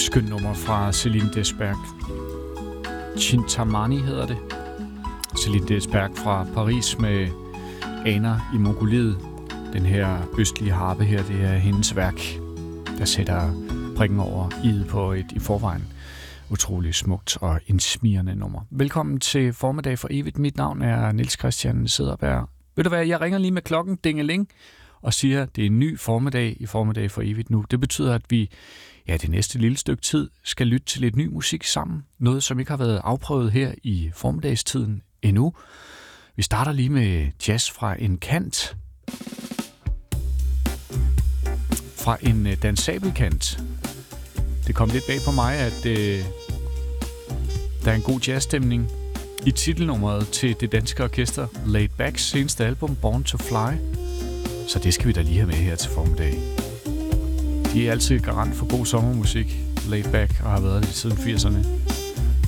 Skøn nummer fra Celine Desberg. Chintamani hedder det. Celine Desberg fra Paris med Aner i Mongoliet. Den her østlige harpe her, det er hendes værk, der sætter prikken over i'et på et i forvejen utroligt smukt og indsmirrende nummer. Velkommen til Formiddag for Evigt. Mit navn er Niels Christian Cederberg. Ved du hvad, jeg ringer lige med klokken dingeling og siger, at det er en ny formiddag i Formiddag for Evigt nu. Det betyder, at vi det næste lille stykke tid skal lytte til lidt ny musik sammen. Noget, som ikke har været afprøvet her i formiddagstiden endnu. Vi starter lige med jazz fra en kant. Fra en dansabel kant. Det kom lidt bag på mig, at der er en god jazzstemning i titelnummeret til det danske orkester Laid Backs seneste album Born to Fly. Så det skal vi da lige have med her til formiddag. De er altid garant for god sommermusik, Laid Back, og har været det siden 80'erne.